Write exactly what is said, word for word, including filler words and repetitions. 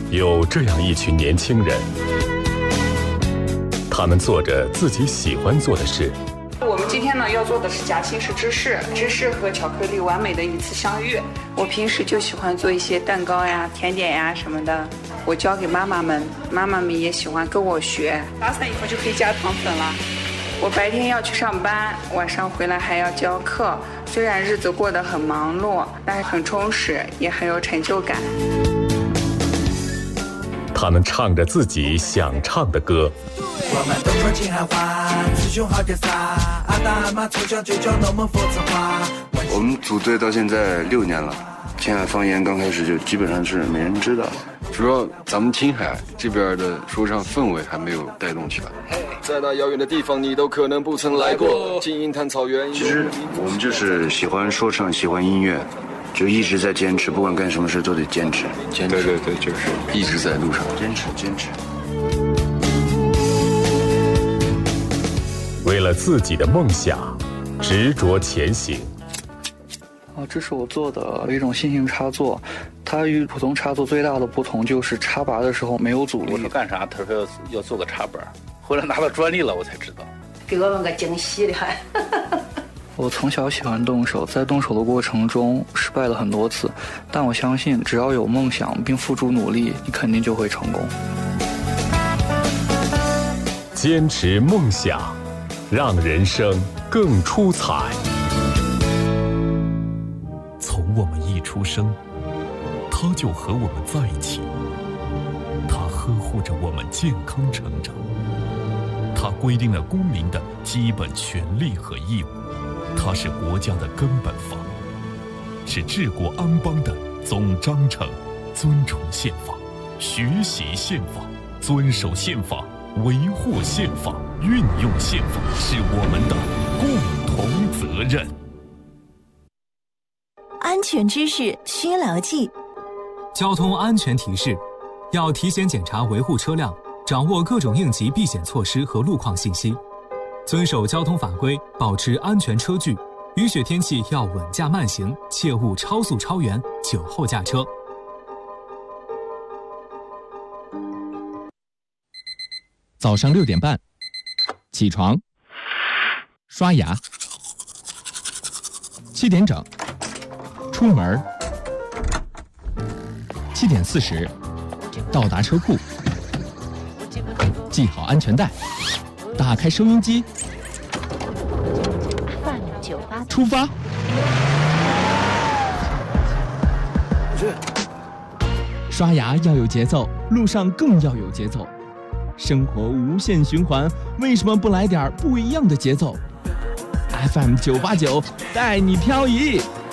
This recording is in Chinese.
有这样一群年轻人，他们做着自己喜欢做的事。 我们今天呢要做的是夹心式芝士，芝士和巧克力完美的一次相遇。我平时就喜欢做一些蛋糕呀、甜点呀什么的，我教给妈妈们，妈妈们也喜欢跟我学。打散以后就可以加糖粉了。我白天要去上班，晚上回来还要教课，虽然日子过得很忙碌，但是很充实，也很有成就感。 他们唱着自己想唱的歌， 我们东方青海话，雌雄好比洒，阿大阿妈从小就教我们佛子话。 我们组队到现在六年了，青海方言刚开始就基本上是没人知道， 主要咱们青海这边的说唱氛围还没有带动起来。在那遥远的地方，你都可能不曾来过。金银滩草原。 其实我们就是喜欢说唱，喜欢音乐，就一直在坚持，不管干什么事都得坚持。 坚持，对对对，就是一直在路上， 坚持坚持。 为了自己的梦想，执着前行。 啊，这是我做的一种新型插座，它与普通插座最大的不同就是插拔的时候没有阻力。 我说干啥？他说要要做个插板，后来拿到专利了，我才知道。 给我们个惊喜的还。 我从小喜欢动手，在动手的过程中失败了很多次，但我相信只要有梦想并付出努力，你肯定就会成功。 坚持梦想，让人生更出彩。 从我们一出生，他就和我们在一起，他呵护着我们健康成长，他规定了公民的基本权利和义务，他是国家的根本法，是治国安邦的总章程。尊崇宪法，学习宪法，遵守宪法，维护宪法，运用宪法，是我们的共同责任。 安全知识需牢记。 交通安全提示：要提前检查维护车辆，掌握各种应急避险措施和路况信息，遵守交通法规，保持安全车距。雨雪天气要稳驾慢行，切勿超速超员、酒后驾车。 早上六点半，起床，刷牙，七点整，出门，七点四十，到达车库，系好安全带，打开收音机，出发。刷牙要有节奏，路上更要有节奏。生活无限循环，为什么不来点不一样的节奏 ？F M 九八九带你漂移。